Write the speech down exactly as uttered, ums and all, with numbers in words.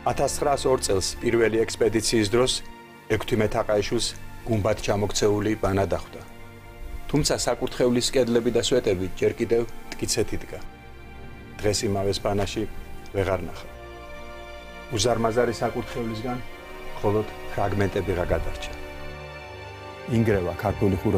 ათას ცხრაას ორ წელს პირველი ექსპედიციის დროს ექვთიმე თაყაიშვილს გუმბად ჩამოქცეული ბანა დახვდა. თუმცა საკურთხევლის კედლები და სვეტები ჯერ კიდევ მტკიცედ იდგა. დღეს იმავე ბანაში ვეღარ ნახა. უზარმაზარი საკურთხევლისგან მხოლოდ ფრაგმენტები რა გადარჩა. ინგრევა ქართული ხუროთმოძღვარი